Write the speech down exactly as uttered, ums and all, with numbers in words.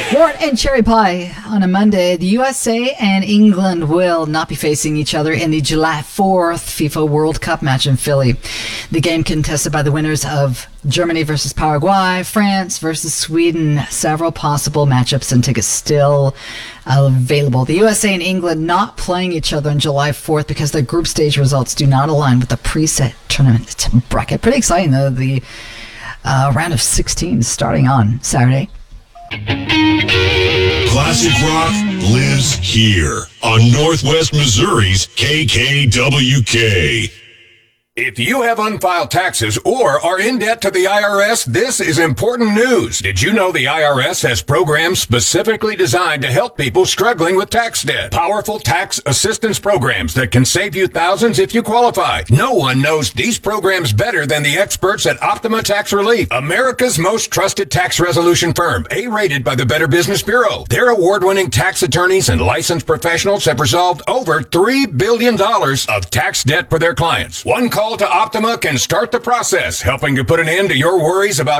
Wart and cherry pie on a Monday. The U S A and England will not be facing each other in the July fourth FIFA World Cup match in Philly. The game contested by the winners of Germany versus Paraguay, France versus Sweden. Several possible matchups and tickets still available. The U S A and England not playing each other on July fourth because their group stage results do not align with the preset tournament bracket. Pretty exciting, though. The uh, round of sixteen starting on Saturday. Classic rock lives here on Northwest Missouri's K K W K. If you have unfiled taxes or are in debt to the I R S, this is important news. Did you know the I R S has programs specifically designed to help people struggling with tax debt? Powerful tax assistance programs that can save you thousands if you qualify. No one knows these programs better than the experts at Optima Tax Relief, America's most trusted tax resolution firm, A-rated by the Better Business Bureau. Their award-winning tax attorneys and licensed professionals have resolved over three billion dollars of tax debt for their clients. One call to Optima can start the process, helping to put an end to your worries about